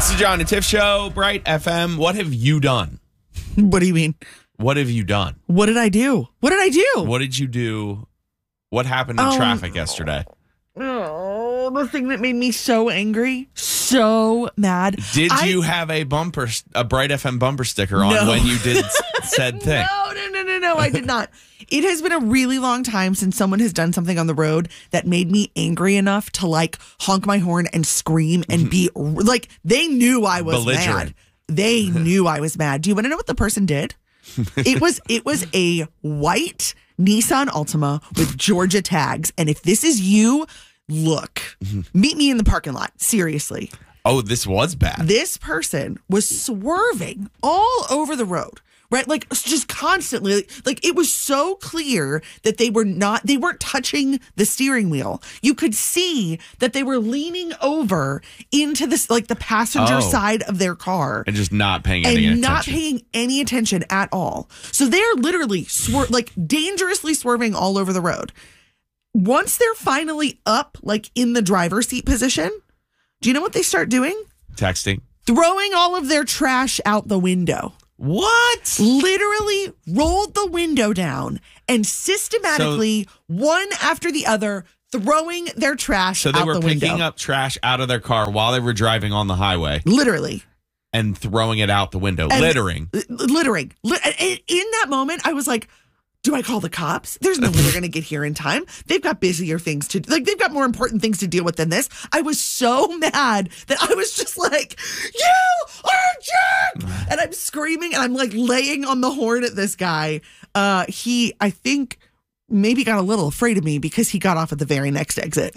It's the John and Tiff Show, Bright FM. What have you done? What do you mean? What have you done? What did I do? What did you do? What happened in traffic yesterday? Oh, the thing that made me so angry, so mad. Did you have a Bright FM bumper sticker on when you did said thing? No, I did not. It has been a really long time since someone has done something on the road that made me angry enough to like honk my horn and scream and be like, they knew I was mad. They knew I was mad. Do you want to know what the person did? It was a white Nissan Altima with Georgia tags. And if this is you, look, meet me in the parking lot. Seriously. Oh, this was bad. This person was swerving all over the road. Right? Like just constantly, like it was so clear that they weren't touching the steering wheel. You could see that they were leaning over into this, like the passenger side of their car. And just not paying any attention. Not paying any attention at all. So they're literally dangerously swerving all over the road. Once they're finally up, like in the driver's seat position, do you know what they start doing? Texting. Throwing all of their trash out the window. What? Literally rolled the window down and systematically, one after the other, throwing their trash out the window. So they were picking up trash out of their car while they were driving on the highway. Literally. And throwing it out the window. Littering. Littering. In that moment, I was like, do I call the cops? There's no way they're going to get here in time. They've got busier things to do. Like, they've got more important things to deal with than this. I was so mad that I was just like, you are a jerk! And I'm screaming and I'm like laying on the horn at this guy. He, I think, maybe got a little afraid of me because he got off at the very next exit.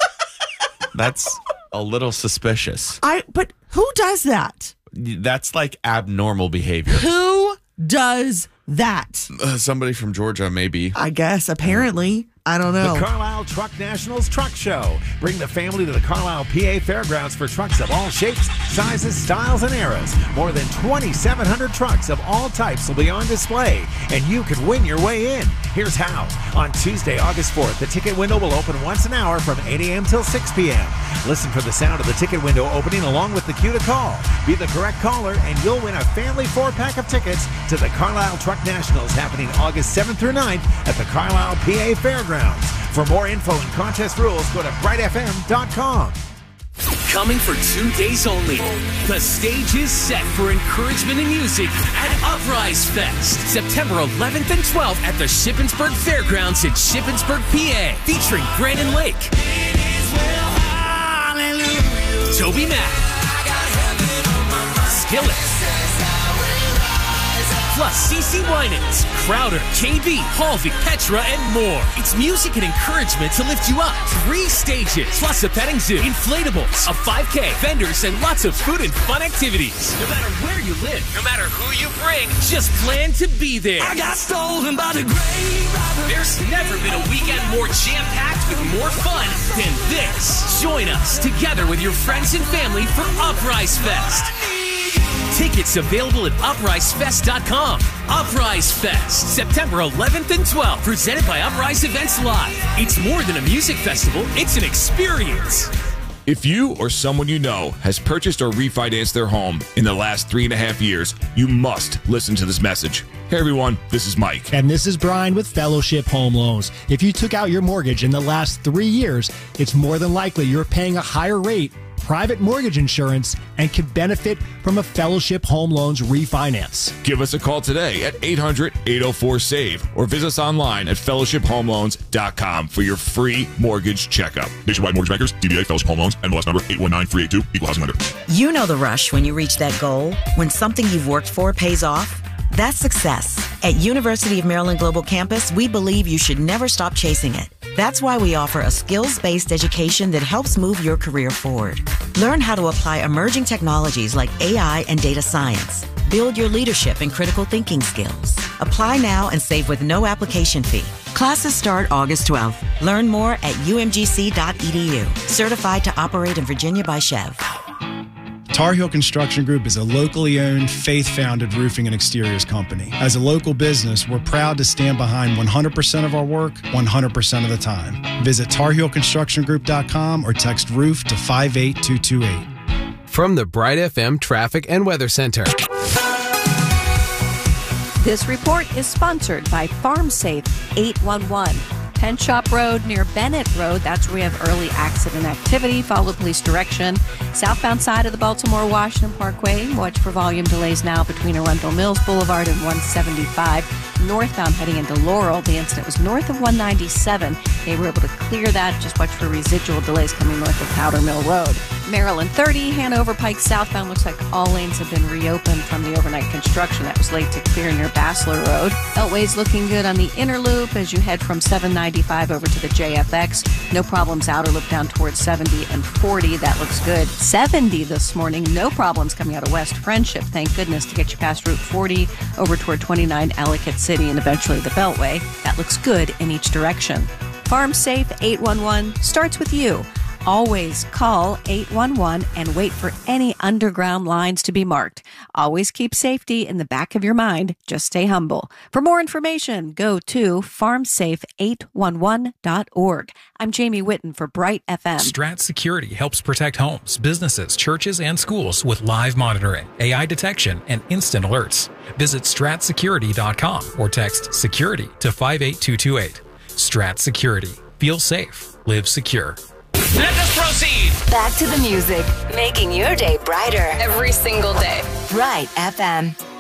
That's a little suspicious. But who does that? That's like abnormal behavior. Who does that? Somebody from Georgia, maybe. I guess, apparently. I don't know. The Carlisle Truck Nationals Truck Show. Bring the family to the Carlisle, PA Fairgrounds for trucks of all shapes, sizes, styles, and eras. More than 2,700 trucks of all types will be on display, and you can win your way in. Here's how. On Tuesday, August 4th, the ticket window will open once an hour from 8 a.m. till 6 p.m. Listen for the sound of the ticket window opening along with the cue to call. Be the correct caller, and you'll win a family 4-pack of tickets to the Carlisle Truck Nationals happening August 7th through 9th at the Carlisle, PA Fairgrounds. For more info and contest rules, go to brightfm.com. Coming for 2 days only, the stage is set for encouragement and music at Uprise Fest, September 11th and 12th at the Shippensburg Fairgrounds in Shippensburg, PA, featuring Brandon Lake, Toby Mac, Skillet, plus CeCe Winans, Crowder, KB, Halvey, Petra, and more. It's music and encouragement to lift you up. 3 stages, plus a petting zoo, inflatables, a 5K, vendors, and lots of food and fun activities. No matter where you live, no matter who you bring, just plan to be there. I got stolen by the grave robber. There's never been a weekend more jam-packed with more fun than this. Join us together with your friends and family for Uprise Fest. Tickets available at uprisefest.com. Uprise Fest, September 11th and 12th, presented by Uprise Events Live. It's more than a music festival, it's an experience. If you or someone you know has purchased or refinanced their home in the last 3.5 years, you must listen to this message. Hey everyone, this is Mike. And this is Brian with Fellowship Home Loans. If you took out your mortgage in the last 3 years, it's more than likely you're paying a higher rate, private mortgage insurance, and can benefit from a Fellowship Home Loans refinance. Give us a call today at 800-804-SAVE or visit us online at fellowshiphomeloans.com for your free mortgage checkup. Nationwide Mortgage Bankers, DBA Fellowship Home Loans, NMLS number 819382, Equal Housing Lender. You know the rush when you reach that goal, when something you've worked for pays off. That's success. At University of Maryland Global Campus, we believe you should never stop chasing it. That's why we offer a skills-based education that helps move your career forward. Learn how to apply emerging technologies like AI and data science. Build your leadership and critical thinking skills. Apply now and save with no application fee. Classes start August 12th. Learn more at umgc.edu. Certified to operate in Virginia by Chev. Tar Heel Construction Group is a locally owned, faith-founded roofing and exteriors company. As a local business, we're proud to stand behind 100% of our work, 100% of the time. Visit TarHeelConstructionGroup.com or text ROOF to 58228. from the Bright FM Traffic and Weather Center. This report is sponsored by FarmSafe 811. Penn Shop Road near Bennett Road. That's where we have early accident activity. Follow police direction. Southbound side of the Baltimore-Washington Parkway. Watch for volume delays now between Arundel Mills Boulevard and 175. Northbound heading into Laurel. The incident was north of 197. They were able to clear that. Just watch for residual delays coming north of Powder Mill Road. Maryland 30, Hanover Pike southbound. Looks like all lanes have been reopened from the overnight construction that was late to clear near Bassler Road. Beltway's looking good on the inner loop as you head from 795 over to the JFX. No problems outer loop down towards 70 and 40. That looks good. 70 this morning. No problems coming out of West Friendship. Thank goodness, to get you past Route 40 over toward 29 Ellicott City and eventually the Beltway. That looks good in each direction. FarmSafe 811 starts with you. Always call 811 and wait for any underground lines to be marked. Always keep safety in the back of your mind. Just stay humble. For more information, go to farmsafe811.org. I'm Jamie Whitten for Bright FM. Strat Security helps protect homes, businesses, churches, and schools with live monitoring, AI detection, and instant alerts. Visit stratsecurity.com or text security to 58228. Strat Security. Feel safe. Live secure. Let us proceed. Back to the music, making your day brighter every single day. Bright FM.